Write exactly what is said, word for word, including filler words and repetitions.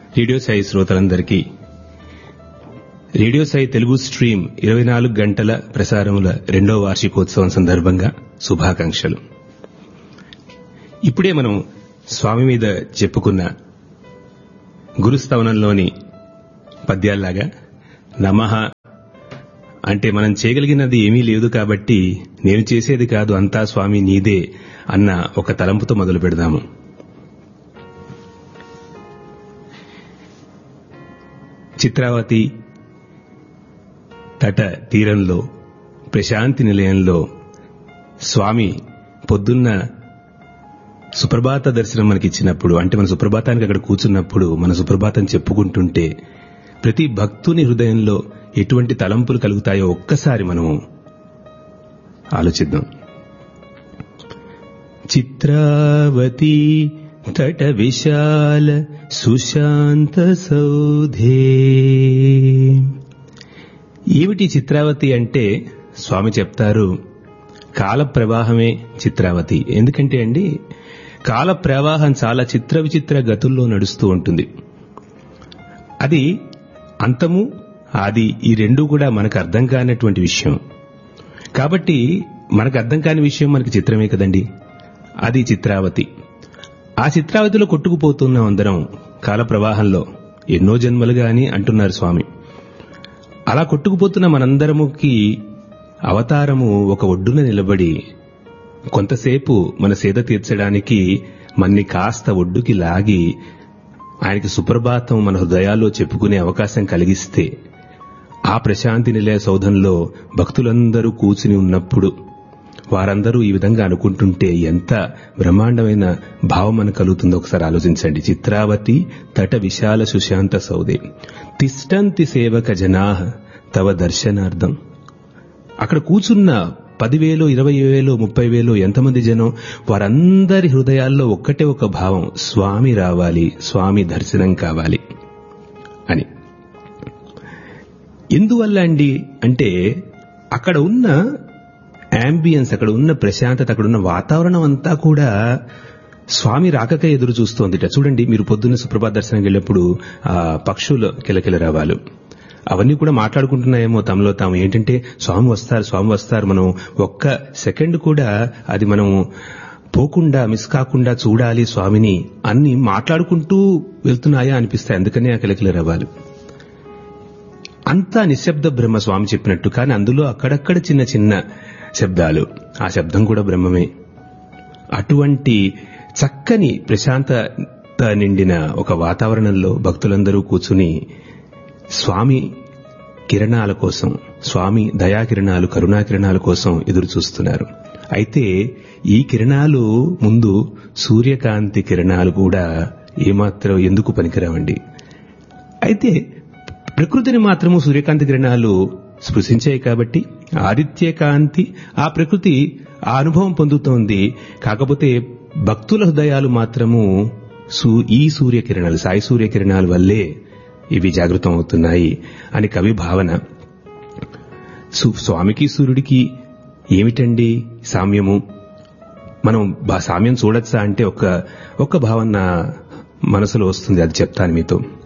Radio Sai శ్రోతలందరికీ radio Sai Telugu stream ఇరవై నాలుగు గంటల ప్రసారముల రెండో వార్షికోత్సవం సందర్భంగా శుభాకాంక్షలు. ఇప్పుడే మనం స్వామి మీద చెప్పుకున్న గురుస్తవనంలోని పద్యాల్లాగా నమః అంటే మనం చేయగలిగినది ఏమీ లేదు కాబట్టి నేను చేసేది కాదు అంతా స్వామి నీదే అన్న ఒక తలంపుతో మొదలు పెడదాము. చిత్రావతి తట తీరంలో ప్రశాంతి నిలయంలో స్వామి పొద్దున్న సుప్రభాత దర్శనం మనకిచ్చినప్పుడు, అంటే మన సుప్రభాతానికి అక్కడ కూర్చున్నప్పుడు మన సుప్రభాతం చెప్పుకుంటుంటే ప్రతి భక్తుని హృదయంలో ఎటువంటి తలంపులు కలుగుతాయో ఒక్కసారి మనము ఆలోచిద్దాం. చిత్రావతి తట విశాల సుశాంత సౌధే. ఏమిటి చిత్రావతి అంటే స్వామి చెప్తారు కాల ప్రవాహమే చిత్రావతి. ఎందుకంటే అండి కాల ప్రవాహం చాలా చిత్ర విచిత్ర గతుల్లో నడుస్తూ ఉంటుంది. అది అంతము ఆది ఈ రెండు కూడా మనకు అర్థం కానటువంటి విషయం. కాబట్టి మనకు అర్థం కాని విషయం మనకి చిత్రమే కదండి. అది చిత్రావతి. ఆ చిత్రావతిలో కొట్టుకుపోతున్నాం అందరం కాల ప్రవాహంలో ఎన్నో జన్మలుగా అని అంటున్నారు స్వామి. అలా కొట్టుకుపోతున్న మనందరముకి అవతారము ఒక ఒడ్డున నిలబడి కొంతసేపు మన సేద తీర్చడానికి మన్ని కాస్త ఒడ్డుకి లాగి ఆయనకి సుప్రభాతం మన హృదయాల్లో చెప్పుకునే అవకాశం కలిగిస్తే ఆ ప్రశాంతి నిలయ సౌధంలో భక్తులందరూ కూర్చుని ఉన్నప్పుడు వారందరూ ఈ విధంగా అనుకుంటుంటే ఎంత బ్రహ్మాండమైన భావం మనకు కలుగుతుందో ఒకసారి ఆలోచించండి. చిత్రావతి తట విశాల సుశాంత సౌదే తిష్టంతి సేవక జనాః తవ దర్శనార్థం. అక్కడ కూర్చున్న పదివేలు ఇరవై వేలు ముప్పై వేలు ఎంతమంది జనం, వారందరి హృదయాల్లో ఒక్కటే ఒక భావం, స్వామి రావాలి, స్వామి దర్శనం కావాలి అని. ఎందువల్ల అండి అంటే అక్కడ ఉన్న యాంబియన్స్, అక్కడ ఉన్న ప్రశాంతత, అక్కడ ఉన్న వాతావరణం అంతా కూడా స్వామి రాకకే ఎదురు చూస్తోందిట. చూడండి, మీరు పొద్దున్న సుప్రభాత దర్శనంకి వెళ్ళినప్పుడు ఆ పక్షులు కిలకిల రావాలు అవన్నీ కూడా మాట్లాడుకుంటున్నాయేమో తమలో తాము. ఏంటంటే స్వామి వస్తారు, స్వామి వస్తారు. మనం ఒక్క సెకండ్ కూడా అది మనం పోకుండా మిస్ కాకుండా చూడాలి స్వామిని అన్ని మాట్లాడుకుంటూ వెళ్తున్నాయా అనిపిస్తాయి. అందుకనే ఆ కిలకిల రావాలి. అంతా నిశ్శబ్ద బ్రహ్మ స్వామి చెప్పినట్టు. కానీ అందులో అక్కడక్కడ చిన్న చిన్న శబ్దాలు, ఆ శబ్దం కూడా బ్రహ్మమే. అటువంటి చక్కని ప్రశాంతత నిండిన ఒక వాతావరణంలో భక్తులందరూ కూర్చుని స్వామి కిరణాల కోసం, స్వామి దయా కిరణాలు, కరుణా కిరణాల కోసం ఎదురు చూస్తున్నారు. అయితే ఈ కిరణాలు ముందు సూర్యకాంతి కిరణాలు కూడా ఏమాత్రం ఎందుకు పనికిరావండి. అయితే ప్రకృతిని మాత్రము సూర్యకాంతి కిరణాలు స్పృశించాయి కాబట్టి ఆదిత్యకాంతి ఆ ప్రకృతి ఆ అనుభవం పొందుతోంది. కాకపోతే భక్తుల హృదయాలు మాత్రము ఈ సూర్యకిరణాలు, సాయి సూర్యకిరణాల వల్లే ఇవి జాగృతం అవుతున్నాయి అని కవి భావన. స్వామికి సూర్యుడికి ఏమిటండి సామ్యము? మనం సామ్యం చూడొచ్చా అంటే ఒక ఒక్క భావన నా మనసులో వస్తుంది, అది చెప్తాను మీతో.